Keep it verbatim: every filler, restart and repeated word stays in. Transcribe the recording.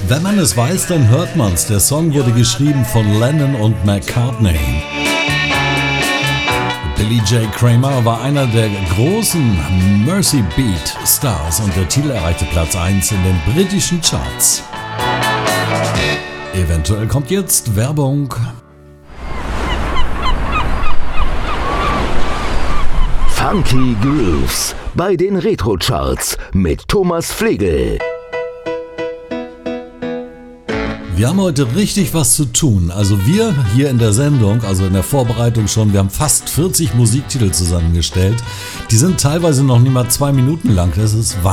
Wenn man es weiß, dann hört man's. Der Song wurde geschrieben von Lennon und McCartney. Billy J. Kramer war einer der großen Mercy Beat Stars und der Titel erreichte Platz eins in den britischen Charts. Eventuell kommt jetzt Werbung. Funky Grooves bei den Retro-Charts mit Thomas Flegel. Wir haben heute richtig was zu tun. Also wir hier in der Sendung, also in der Vorbereitung schon, wir haben fast vierzig Musiktitel zusammengestellt. Die sind teilweise noch nicht mal zwei Minuten lang. Das ist